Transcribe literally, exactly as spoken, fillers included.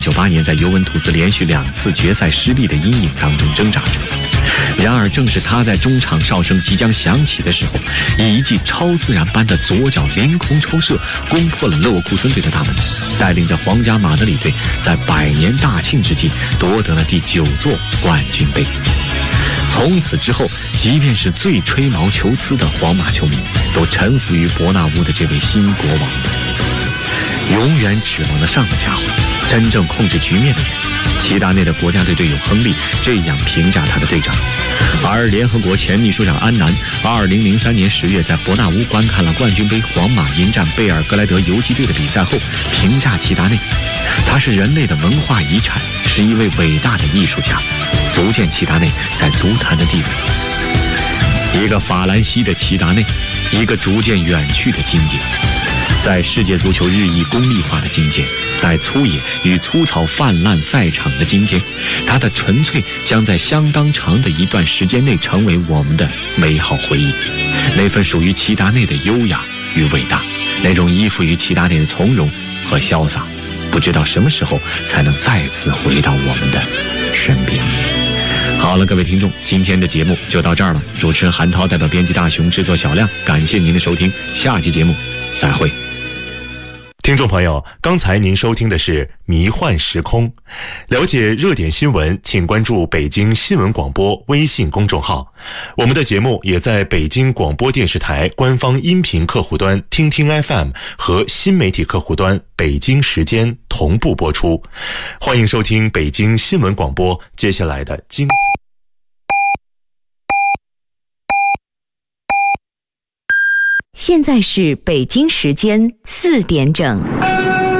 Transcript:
九八年在尤文图斯连续两次决赛失利的阴影当中挣扎着。然而正是他在中场哨声即将响起的时候，以一记超自然般的左脚凌空抽射攻破了勒沃库森队的大门，带领着皇家马德里队在百年大庆之际夺得了第九座冠军杯。从此之后，即便是最吹毛求疵的皇马球迷都臣服于伯纳乌的这位新国王，永远指望的上个家伙，真正控制局面的人。齐达内的国家队队友亨利这样评价他的队长。而联合国前秘书长安南二零零三年十月在伯纳乌观看了冠军杯皇马迎战贝尔格莱德游击队的比赛后，评价齐达内，他是人类的文化遗产，是一位伟大的艺术家，足见齐达内在足坛的地位。一个法兰西的齐达内，一个逐渐远去的经典。在世界足球日益功利化的今天，在粗野与粗糙泛滥赛场的今天，它的纯粹将在相当长的一段时间内成为我们的美好回忆。那份属于齐达内的优雅与伟大，那种依附于齐达内的从容和潇洒，不知道什么时候才能再次回到我们的身边。好了，各位听众，今天的节目就到这儿了。主持人韩涛代表编辑大熊，制作小亮，感谢您的收听，下期节目再会。 听众朋友，刚才您收听的是《迷幻时空》，了解热点新闻，请关注北京新闻广播微信公众号。我们的节目也在北京广播电视台官方音频客户端听听 F M 和新媒体客户端北京时间同步播出。欢迎收听北京新闻广播接下来的精彩。 现在是北京时间四点整。